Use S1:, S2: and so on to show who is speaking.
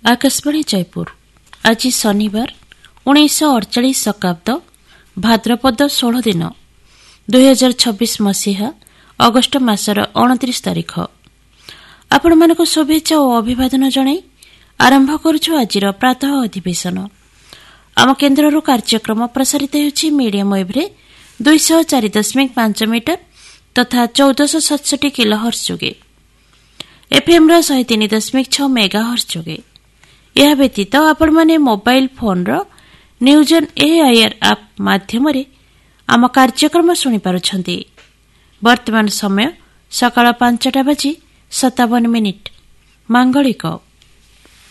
S1: आकाशवाणी जयपुर आज शनिवार 1948 शकाब्द भाद्रपद 16 दिन 2026 मसीहा अगस्ट मासर 29 तारीख आपण मानक शुभेच्छा और अभिवादन जणाई आरंभ करुछु आजिर प्रातः अधिवेशन। आम केन्द्रରୁ कार्यक्रम प्रसारित ହେଉଛି मीडियम वेव्रे 204.5 मीटर तथा 1467 किलोहर्ट्ज जोगे एफएम 103.6 मेगाहर्ट्ज जोगे। यह व्यतीत आपण माने mobile phone row news on AIR app माध्यम आम कार्यक्रम शुणी पारुछंती। वर्तमान समय सकाळ 5:57 मांगलिक।